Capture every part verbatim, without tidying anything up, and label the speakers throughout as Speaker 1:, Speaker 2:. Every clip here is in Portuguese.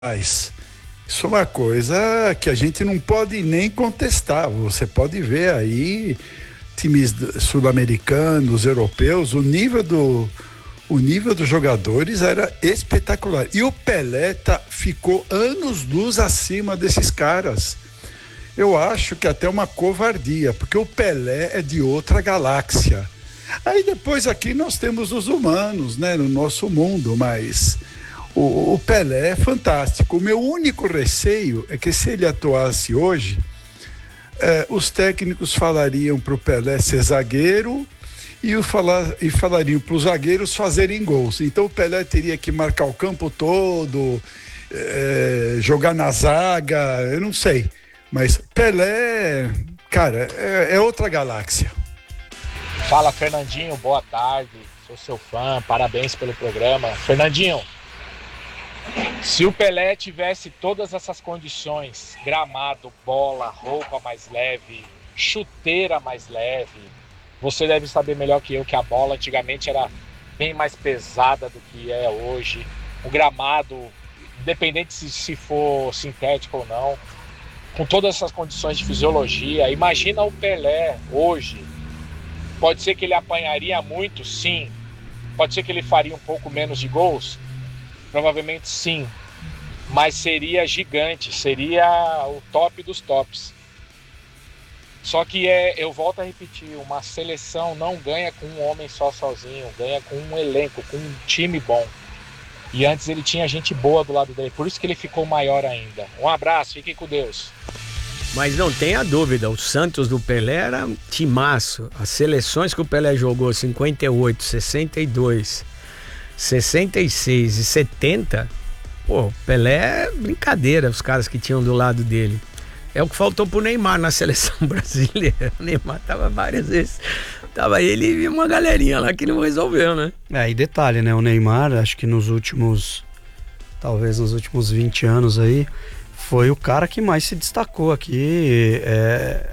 Speaker 1: Mas isso é uma coisa que a gente não pode nem contestar. Você pode ver aí times sul-americanos, europeus, o nível do o nível dos jogadores era espetacular. E o Pelé tá, ficou anos-luz acima desses caras. Eu acho que até uma covardia, porque o Pelé é de outra galáxia. Aí depois aqui nós temos os humanos, né, no nosso mundo, mas o, o Pelé é fantástico. O meu único receio é que se ele atuasse hoje, eh, os técnicos falariam para o Pelé ser zagueiro e, o falar, e falariam para os zagueiros fazerem gols. Então o Pelé teria que marcar o campo todo, eh, jogar na zaga, eu não sei. Mas Pelé, cara, é, é outra galáxia.
Speaker 2: Fala, Fernandinho, boa tarde, sou seu fã, parabéns pelo programa. Fernandinho, se o Pelé tivesse todas essas condições, gramado, bola, roupa mais leve, chuteira mais leve, você deve saber melhor que eu que a bola antigamente era bem mais pesada do que é hoje. O gramado, independente se, se for sintético ou não, com todas essas condições de fisiologia, imagina o Pelé hoje. Pode ser que ele apanharia muito, sim. Pode ser que ele faria um pouco menos de gols? Provavelmente sim. Mas seria gigante, seria o top dos tops. Só que é, eu volto a repetir, uma seleção não ganha com um homem só sozinho, ganha com um elenco, com um time bom. E antes ele tinha gente boa do lado dele, por isso que ele ficou maior ainda. Um abraço, fiquem com Deus.
Speaker 3: Mas não tenha dúvida, o Santos do Pelé era um timaço. As seleções que o Pelé jogou, cinquenta e oito, sessenta e dois, sessenta e seis e setenta, pô, o Pelé é brincadeira, os caras que tinham do lado dele. É o que faltou pro Neymar na seleção brasileira. O Neymar tava várias vezes. Tava ele e uma galerinha lá que não resolveu, né?
Speaker 4: É, e detalhe, né? O Neymar, acho que nos últimos, talvez nos últimos vinte anos aí, foi o cara que mais se destacou aqui é,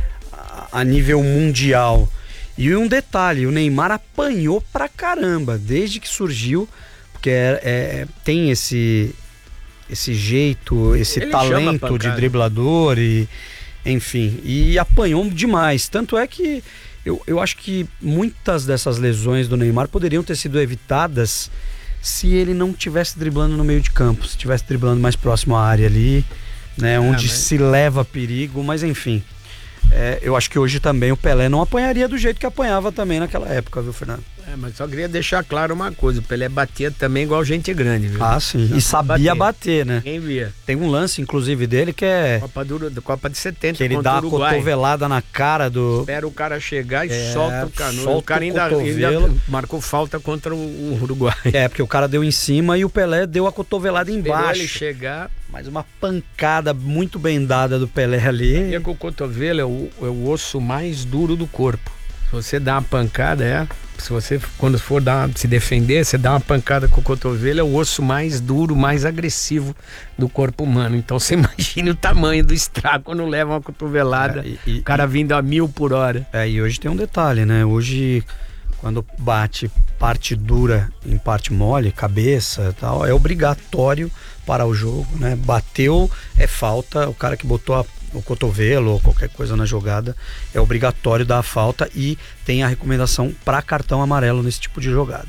Speaker 4: a nível mundial. E um detalhe, o Neymar apanhou pra caramba desde que surgiu, porque é, é, tem esse, esse jeito, esse Ele talento de driblador, e, enfim, e apanhou demais. Tanto é que eu, eu acho que muitas dessas lesões do Neymar poderiam ter sido evitadas se ele não tivesse driblando no meio de campo, se estivesse driblando mais próximo à área ali, né, onde é, mas... se leva perigo, mas enfim, é, eu acho que hoje também o Pelé não apanharia do jeito que apanhava também naquela época, viu, Fernando?
Speaker 3: É, mas só queria deixar claro uma coisa, o Pelé batia também igual gente grande, viu?
Speaker 4: Ah, sim, e sabia bater, bater né?
Speaker 3: Quem via?
Speaker 4: Tem um lance, inclusive, dele que é...
Speaker 3: Copa, do, Copa de setenta,
Speaker 4: que ele dá a cotovelada na cara do...
Speaker 3: Espera o cara chegar e é, solta o cano.
Speaker 4: Solta
Speaker 3: o cara ainda, ainda marcou falta contra o Uruguai.
Speaker 4: É, porque o cara deu em cima e o Pelé deu a cotovelada embaixo.
Speaker 3: Esperou ele chegar...
Speaker 4: Mas uma pancada muito bem dada do Pelé ali.
Speaker 3: E com o cotovelo é o, é o osso mais duro do corpo. Se você dá uma pancada, é... Se você, quando for dar, se defender, você dá uma pancada com o cotovelo, é o osso mais duro, mais agressivo do corpo humano. Então você imagina o tamanho do estrago quando leva uma cotovelada, é, e, e, o cara vindo a mil por hora.
Speaker 4: É, e hoje tem um detalhe, né? Hoje, quando bate parte dura em parte mole, cabeça e tal, é obrigatório parar o jogo, né? Bateu, é falta, o cara que botou a o cotovelo ou qualquer coisa na jogada, é obrigatório dar a falta e tem a recomendação para cartão amarelo nesse tipo de jogada.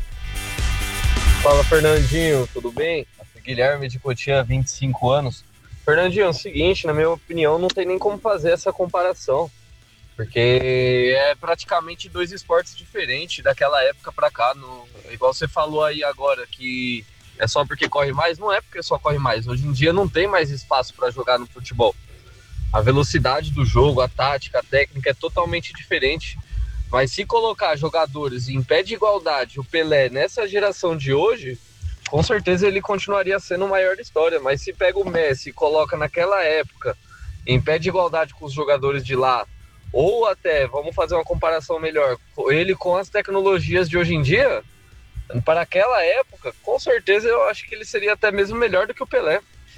Speaker 5: Fala, Fernandinho, tudo bem? Aqui é Guilherme de Cotia, vinte e cinco anos. Fernandinho, é o seguinte, na minha opinião, não tem nem como fazer essa comparação, porque é praticamente dois esportes diferentes daquela época para cá. No, igual você falou aí agora, que é só porque corre mais, não é porque só corre mais. Hoje em dia não tem mais espaço para jogar no futebol. A velocidade do jogo, a tática, a técnica é totalmente diferente. Mas se colocar jogadores em pé de igualdade, o Pelé nessa geração de hoje, com certeza ele continuaria sendo o maior da história. Mas se pega o Messi e coloca naquela época em pé de igualdade com os jogadores de lá, ou até, vamos fazer uma comparação melhor, ele com as tecnologias de hoje em dia, para aquela época, com certeza eu acho que ele seria até mesmo melhor do que o Pelé.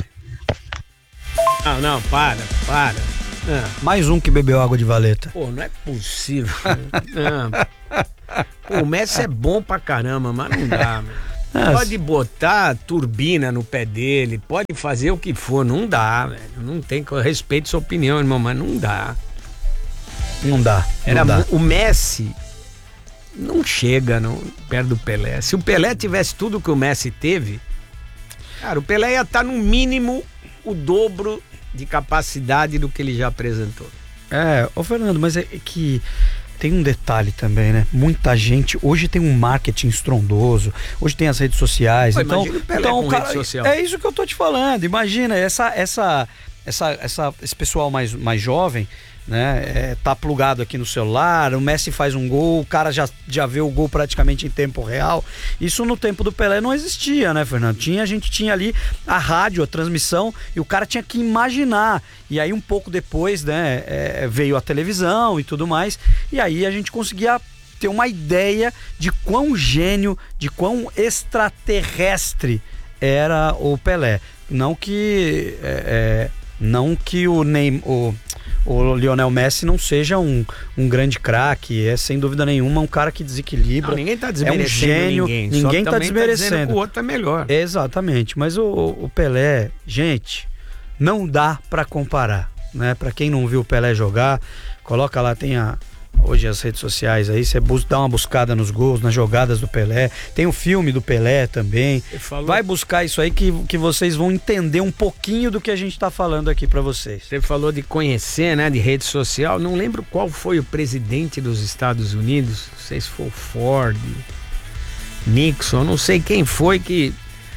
Speaker 3: Não, não, para, para. Não.
Speaker 4: Mais um que bebeu água de valeta.
Speaker 3: Pô, não é possível. Não. Pô, o Messi é bom pra caramba, mas não dá, meu.
Speaker 4: É,
Speaker 3: Pode botar turbina no pé dele, pode fazer o que for, não dá, velho. Não tem, eu respeito sua opinião, irmão, mas não dá.
Speaker 4: Não dá.
Speaker 3: Era
Speaker 4: não dá.
Speaker 3: O Messi não chega no, perto do Pelé. Se o Pelé tivesse tudo que o Messi teve, cara, o Pelé ia estar no mínimo o dobro de capacidade do que ele já apresentou.
Speaker 4: É, ô Fernando, mas é que tem um detalhe também, né? Muita gente, hoje tem um marketing estrondoso, hoje tem as redes sociais.
Speaker 3: Pô,
Speaker 4: então,
Speaker 3: imagina o Pelé
Speaker 4: então
Speaker 3: com
Speaker 4: cara,
Speaker 3: rede social.
Speaker 4: é isso que eu tô te falando. Imagina, essa, essa, essa, essa, esse pessoal mais, mais jovem, né? É, tá plugado aqui no celular, o Messi faz um gol, o cara já, já vê o gol praticamente em tempo real. Isso no tempo do Pelé não existia, né, Fernando? Tinha, a gente tinha ali a rádio, a transmissão, e o cara tinha que imaginar. E aí um pouco depois, né, é, veio a televisão e tudo mais, e aí a gente conseguia ter uma ideia de quão gênio, de quão extraterrestre era o Pelé. Não que é, é, não que o Neymar, o O Lionel Messi não seja um, um grande craque, é sem dúvida nenhuma um cara que desequilibra.
Speaker 3: Não, ninguém tá desmerecendo
Speaker 4: é um gênio,
Speaker 3: ninguém.
Speaker 4: Ninguém
Speaker 3: só
Speaker 4: tá desmerecendo.
Speaker 3: Tá dizendo que o outro é melhor.
Speaker 4: Exatamente, mas o, o Pelé, gente, não dá pra comparar, né? Pra quem não viu o Pelé jogar, coloca lá, tem a, hoje as redes sociais aí, você dá uma buscada nos gols, nas jogadas do Pelé, tem o filme do Pelé também.
Speaker 3: Falou...
Speaker 4: Vai buscar isso aí que, que vocês vão entender um pouquinho do que a gente tá falando aqui pra vocês.
Speaker 3: Você falou de conhecer, né, de rede social, não lembro qual foi o presidente dos Estados Unidos, não sei se foi o Ford, Nixon, não sei quem foi que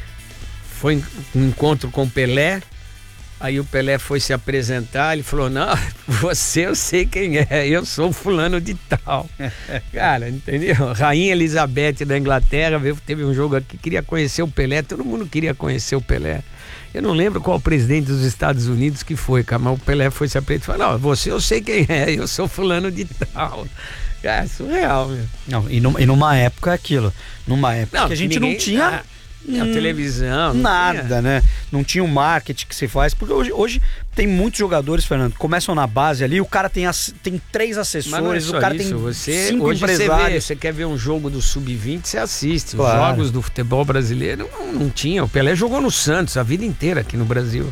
Speaker 3: foi um encontro com o Pelé. Aí o Pelé foi se apresentar, ele falou, não, você eu sei quem é, eu sou fulano de tal. Cara, entendeu? Rainha Elizabeth da Inglaterra, teve um jogo aqui, queria conhecer o Pelé, todo mundo queria conhecer o Pelé. Eu não lembro qual o presidente dos Estados Unidos que foi, cara, mas o Pelé foi se apresentar e falou, não, você eu sei quem é, eu sou fulano de tal. Cara, surreal, meu.
Speaker 4: Não, e, no, e numa época aquilo, numa época não, que a gente ninguém, não tinha...
Speaker 3: Ah, a hum, televisão,
Speaker 4: nada,
Speaker 3: tinha.
Speaker 4: né? Não tinha o marketing que se faz, porque hoje, hoje tem muitos jogadores, Fernando, começam na base ali, o cara tem, as, tem três assessores,
Speaker 3: é
Speaker 4: o cara
Speaker 3: isso.
Speaker 4: tem
Speaker 3: você,
Speaker 4: cinco
Speaker 3: hoje
Speaker 4: empresários.
Speaker 3: Você, vê, você quer ver um jogo do sub vinte, você assiste.
Speaker 4: Claro.
Speaker 3: Os jogos do futebol brasileiro não, não tinha. O Pelé jogou no Santos a vida inteira aqui no Brasil.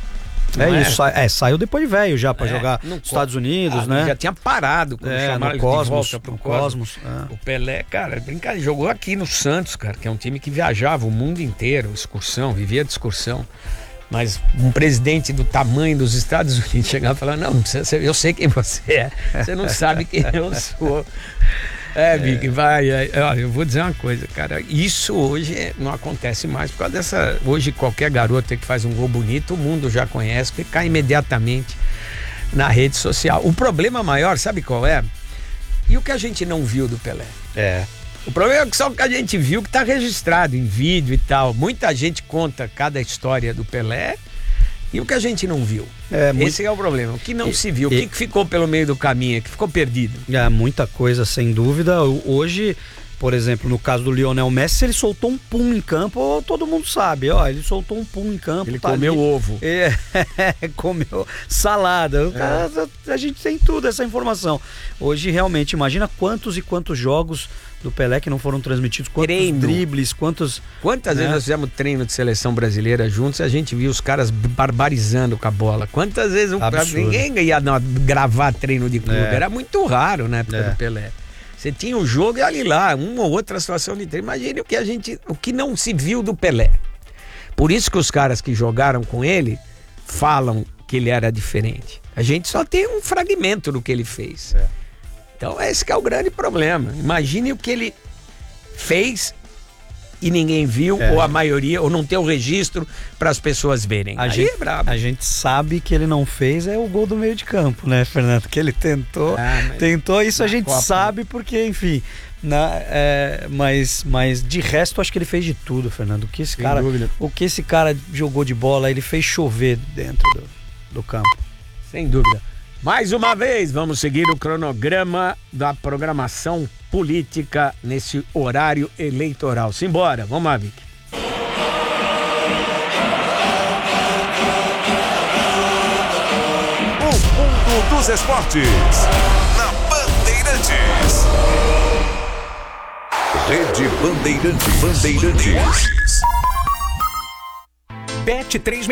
Speaker 4: É
Speaker 3: não
Speaker 4: isso, é? É, saiu depois de velho já pra
Speaker 3: é,
Speaker 4: jogar nos Estados Unidos,
Speaker 3: ah,
Speaker 4: né?
Speaker 3: Já tinha parado quando
Speaker 4: é,
Speaker 3: chamaram
Speaker 4: no Cosmos,
Speaker 3: de volta pro
Speaker 4: no
Speaker 3: Cosmos.
Speaker 4: Cosmos é.
Speaker 3: O Pelé, cara, brincadeira, jogou aqui no Santos, cara, que é um time que viajava o mundo inteiro, excursão, vivia de excursão. Mas um presidente do tamanho dos Estados Unidos chegava e falava, não, eu sei quem você é, você não sabe quem eu sou. É, Vic, vai, é, eu vou dizer uma coisa, cara, isso hoje não acontece mais, por causa dessa, hoje qualquer garota que faz um gol bonito, o mundo já conhece, porque cai imediatamente na rede social. O problema maior, sabe qual é? E o que a gente não viu do Pelé?
Speaker 4: É.
Speaker 3: O problema é que só o que a gente viu que tá registrado em vídeo e tal, muita gente conta cada história do Pelé, e o que a gente não viu?
Speaker 4: É, muito...
Speaker 3: Esse é o problema. O que não
Speaker 4: e,
Speaker 3: se viu?
Speaker 4: E...
Speaker 3: O que, que ficou pelo meio do caminho? O que ficou perdido?
Speaker 4: É, muita coisa, sem dúvida. Hoje, por exemplo, no caso do Lionel Messi, ele soltou um pum em campo, todo mundo sabe. Ó, ele soltou um pum em campo.
Speaker 3: Ele
Speaker 4: tá
Speaker 3: comeu
Speaker 4: ali.
Speaker 3: ovo.
Speaker 4: É, comeu salada. O cara, é. A gente tem tudo essa informação. Hoje, realmente, imagina quantos e quantos jogos do Pelé que não foram transmitidos, quantos
Speaker 3: treino.
Speaker 4: dribles, quantos...
Speaker 3: Quantas né? vezes nós fizemos treino de seleção brasileira juntos e a gente viu os caras barbarizando com a bola. Quantas vezes um, ninguém ia não, gravar treino de clube, é. Era muito raro na época é. do Pelé. Você tinha o jogo e ali lá, uma ou outra situação de treino. Imagine o que a gente, o que não se viu do Pelé. Por isso que os caras que jogaram com ele falam que ele era diferente. A gente só tem um fragmento do que ele fez. É. Então esse que é o grande problema. Imagine o que ele fez e ninguém viu, é. ou a maioria, ou não tem o registro para as pessoas verem.
Speaker 4: A
Speaker 3: Aí
Speaker 4: gente,
Speaker 3: é brabo.
Speaker 4: A gente sabe que ele não fez é o gol do meio de campo, né, Fernando? Que ele tentou, ah, tentou, isso a gente Copa, sabe porque, enfim, na, é, mas, mas de resto acho que ele fez de tudo, Fernando. O que esse, cara, o que esse cara jogou de bola, ele fez chover dentro do, do campo.
Speaker 3: Sem dúvida. Mais uma vez, vamos seguir o cronograma da programação política nesse horário eleitoral. Simbora, vamos lá, Vic.
Speaker 6: O mundo dos esportes, na Bandeirantes. Rede Bandeirantes. Bandeirantes. Bet três